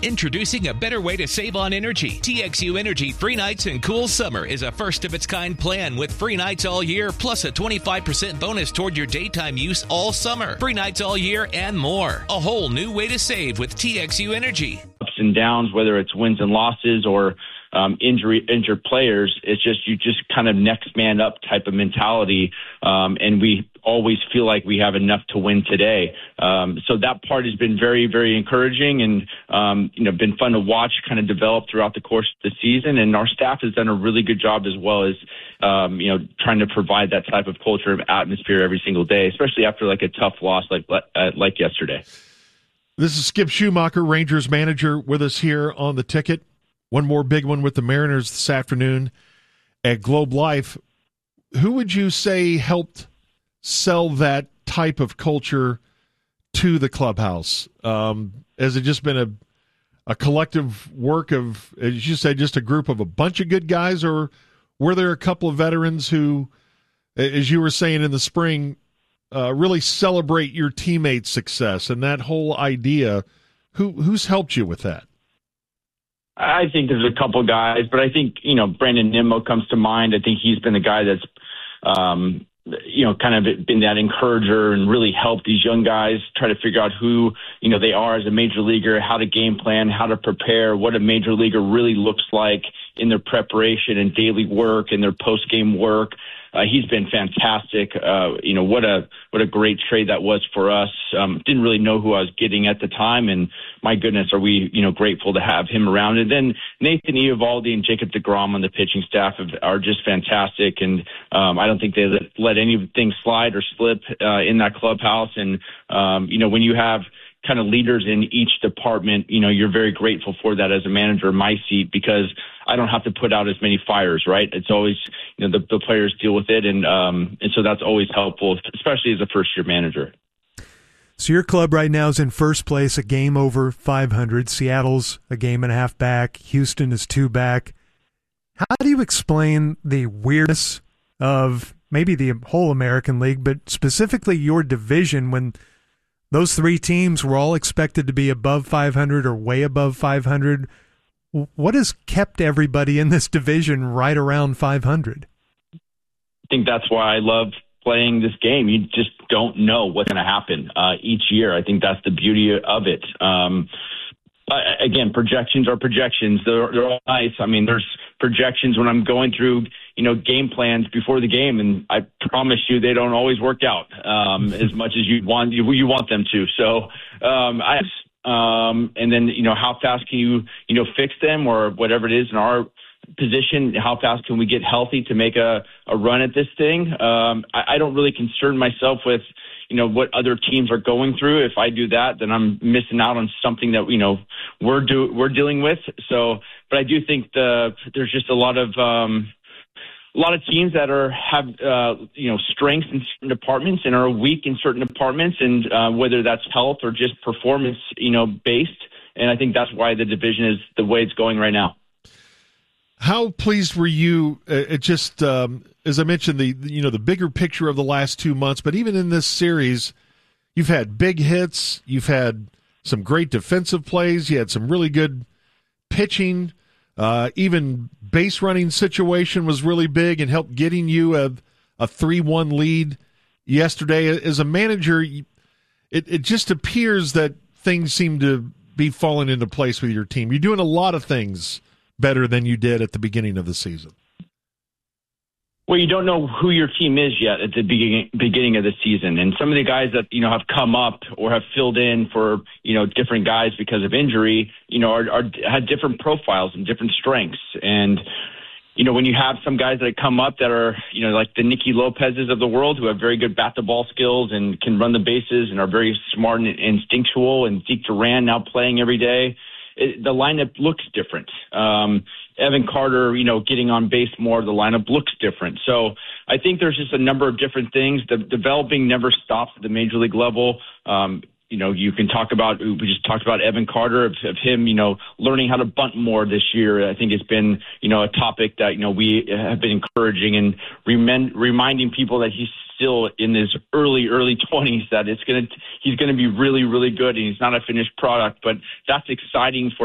Introducing a better way to save on energy. TXU Energy Free Nights and Cool Summer is a first-of-its-kind plan with free nights all year, plus a 25% bonus toward your daytime use all summer. Free nights all year and more. A whole new way to save with TXU Energy. Ups and downs, whether it's wins and losses or injured players, it's just you just kind of next man up type of mentality, and we always feel like we have enough to win today. So that part has been very, very encouraging and been fun to watch kind of develop throughout the course of the season. And our staff has done a really good job as well as trying to provide that type of culture of atmosphere every single day, especially after like a tough loss like yesterday. This is Skip Schumacher, Rangers manager, with us here on The Ticket. One more big one with the Mariners this afternoon at Globe Life. Who would you say helped sell that type of culture to the clubhouse? Has it just been a collective work of, as you said, just a group of a bunch of good guys, or were there a couple of veterans who, as you were saying in the spring, really celebrate your teammates' success and that whole idea? Who's helped you with that? I think there's a couple guys, but I think, Brandon Nimmo comes to mind. I think he's been the guy that's, kind of been that encourager and really helped these young guys try to figure out who, they are as a major leaguer, how to game plan, how to prepare, what a major leaguer really looks like in their preparation and daily work and their post-game work. He's been fantastic. What a great trade that was for us. Didn't really know who I was getting at the time, and my goodness, are we grateful to have him around. And then Nathan Eovaldi and Jacob deGrom on the pitching staff are just fantastic, and I don't think they let anything slide or slip in that clubhouse. And when you have kind of leaders in each department, you're very grateful for that as a manager in my seat, because I don't have to put out as many fires, right? It's always, the players deal with it. And so that's always helpful, especially as a first-year manager. So your club right now is in first place, a game over 500. Seattle's a game and a half back. Houston is 2 back. How do you explain the weirdness of maybe the whole American League, but specifically your division, when those 3 teams were all expected to be above 500 or way above 500? What has kept everybody in this division right around 500? I think that's why I love playing this game. You just don't know what's going to happen each year. I think that's the beauty of it. Again, projections are projections. They're all nice. I mean, there's projections when I'm going through, game plans before the game, and I promise you they don't always work out as much as you want them to. So and then, how fast can you fix them, or whatever it is in our position, how fast can we get healthy to make a run at this thing? I don't really concern myself with, what other teams are going through. If I do that, then I'm missing out on something that, we're dealing with. So, but I do think there's just a lot of teams that have strengths in certain departments and are weak in certain departments, and whether that's health or just performance, based. And I think that's why the division is the way it's going right now. How pleased were you? As I mentioned, the bigger picture of the last 2 months, but even in this series, you've had big hits, you've had some great defensive plays, you had some really good pitching. Even base running situation was really big and helped getting you a 3-1 lead yesterday. As a manager, it just appears that things seem to be falling into place with your team. You're doing a lot of things better than you did at the beginning of the season. Well, you don't know who your team is yet at the beginning of the season. And some of the guys that, have come up or have filled in for, different guys because of injury, had different profiles and different strengths. And, when you have some guys that come up that are, like the Nicky Lopez's of the world, who have very good bat-to-ball skills and can run the bases and are very smart and instinctual, and Zeke Duran now playing every day, the lineup looks different. Evan Carter, getting on base more, the lineup looks different. So I think there's just a number of different things. The developing never stops at the major league level. You can talk about, we just talked about Evan Carter, of him, learning how to bunt more this year. I think it's been, a topic that, we have been encouraging and reminding people that he's still in his early 20s, that he's going to be really, really good, and he's not a finished product. But that's exciting for